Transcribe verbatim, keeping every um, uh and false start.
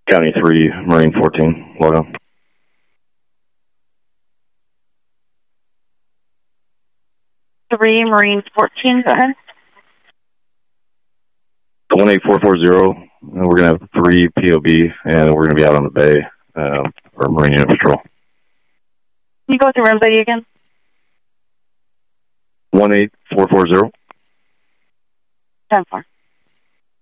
County three, Marine fourteen, log on. three, Marine fourteen, go ahead. one eight four four zero, we're going to have three P O B, and we're going to be out on the bay uh, for Marine Unit Patrol. Can you go with the room I D again? one eight four four zero. ten four.